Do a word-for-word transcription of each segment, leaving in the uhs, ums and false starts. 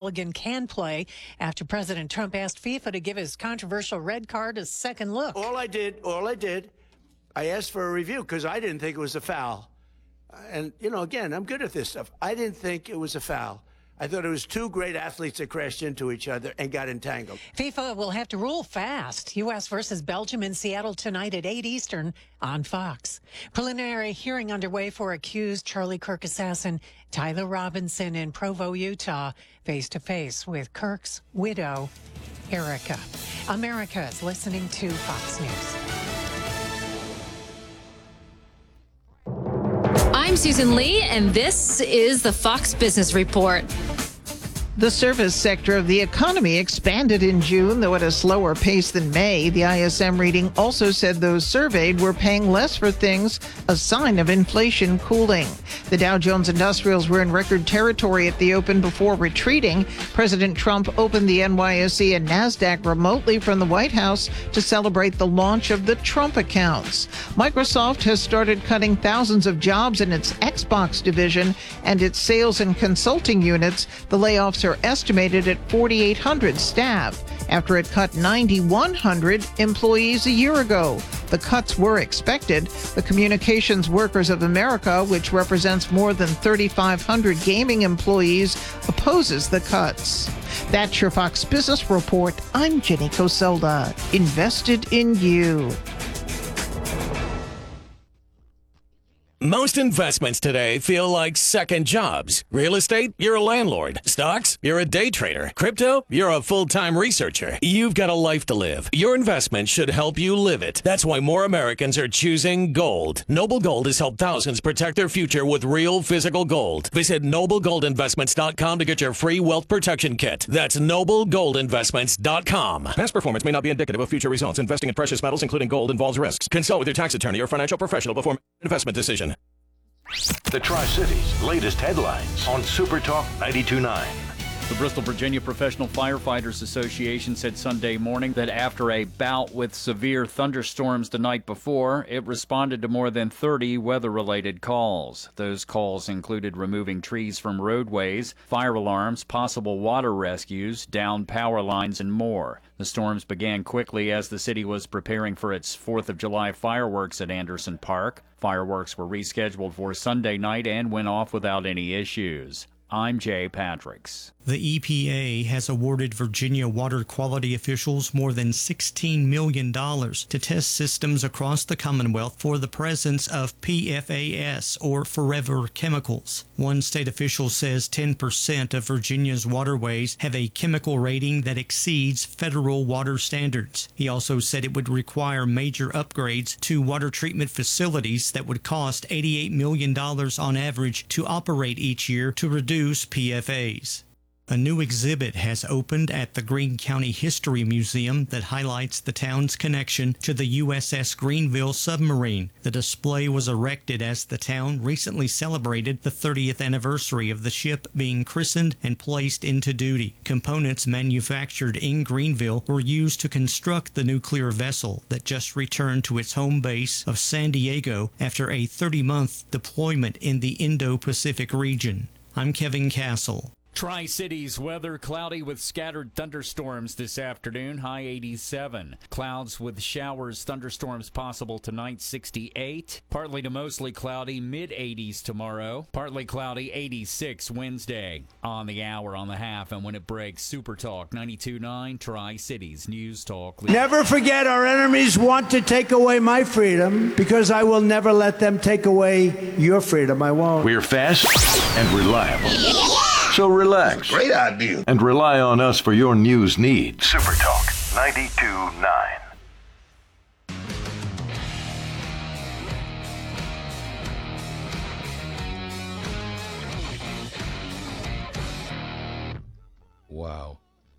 Mulligan can play after President Trump asked FIFA to give his controversial red card a second look. All I did, all I did, I asked for a review because I didn't think it was a foul. And, you know, again, I'm good at this stuff. I didn't think it was a foul. I thought it was two great athletes that crashed into each other and got entangled. FIFA will have to rule fast. U S versus Belgium in Seattle tonight at eight Eastern on Fox. Preliminary hearing underway for accused Charlie Kirk assassin Tyler Robinson in Provo, Utah, face-to-face with Kirk's widow, Erica. America is listening to Fox News. I'm Susan Lee, and this is the Fox Business Report. The service sector of the economy expanded in June, though at a slower pace than May. The I S M reading also said those surveyed were paying less for things, a sign of inflation cooling. The Dow Jones Industrials were in record territory at the open before retreating. President Trump opened the N Y S E and NASDAQ remotely from the White House to celebrate the launch of the Trump accounts. Microsoft has started cutting thousands of jobs in its Xbox division and its sales and consulting units. The layoffs are estimated at forty-eight hundred staff after it cut ninety-one hundred employees a year ago. The cuts were expected. The Communications Workers of America, which represents more than thirty-five hundred gaming employees, opposes the cuts. That's your Fox Business Report. I'm Jenny Coselda. Invested in you. Most investments today feel like second jobs. Real estate, you're a landlord. Stocks, you're a day trader. Crypto, you're a full-time researcher. You've got a life to live. Your investment should help you live it. That's why more Americans are choosing gold. Noble Gold has helped thousands protect their future with real physical gold. Visit noble gold investments dot com to get your free wealth protection kit. That's noble gold investments dot com. Past performance may not be indicative of future results. Investing in precious metals, including gold, involves risks. Consult with your tax attorney or financial professional before making an investment decision. The Tri-Cities latest headlines on Super Talk ninety-two point nine. The Bristol, Virginia Professional Firefighters Association said Sunday morning that after a bout with severe thunderstorms the night before, it responded to more than thirty weather-related calls. Those calls included removing trees from roadways, fire alarms, possible water rescues, downed power lines, and more. The storms began quickly as the city was preparing for its fourth of July fireworks at Anderson Park. Fireworks were rescheduled for Sunday night and went off without any issues. I'm Jay Patricks. The E P A has awarded Virginia water quality officials more than sixteen million dollars to test systems across the Commonwealth for the presence of P F A S, or forever chemicals. One state official says ten percent of Virginia's waterways have a chemical rating that exceeds federal water standards. He also said it would require major upgrades to water treatment facilities that would cost eighty-eight million dollars on average to operate each year to reduce P F As. A new exhibit has opened at the Greene County History Museum that highlights the town's connection to the U S S Greenville submarine. The display was erected as the town recently celebrated the thirtieth anniversary of the ship being christened and placed into duty. Components manufactured in Greenville were used to construct the nuclear vessel that just returned to its home base of San Diego after a thirty-month deployment in the Indo-Pacific region. I'm Kevin Castle. Tri-Cities weather, cloudy with scattered thunderstorms this afternoon, high eighty-seven. Clouds with showers, thunderstorms possible tonight, sixty-eight. Partly to mostly cloudy, mid eighties tomorrow. Partly cloudy, eighty-six Wednesday. On the hour, on the half, and when it breaks, Super Talk ninety-two point nine, Tri-Cities News Talk. Never forget, our enemies want to take away my freedom because I will never let them take away your freedom. I won't. We're fast and reliable. So relax. Great idea. And rely on us for your news needs. Super Talk ninety-two point nine. Wow.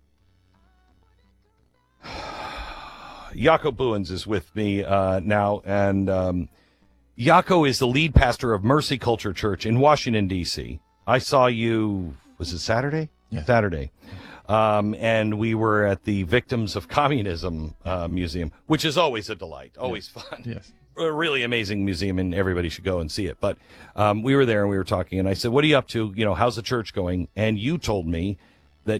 Jaco Booyens is with me uh, now, and um, Jaco is the lead pastor of Mercy Culture Church in Washington, D C I saw you, was it Saturday? Yeah. Saturday. Um, and we were at the Victims of Communism uh, Museum, which is always a delight, always yes. fun. Yes. A really amazing museum, and everybody should go and see it. But um, we were there, and we were talking, and I said, what are you up to? You know, how's the church going? And you told me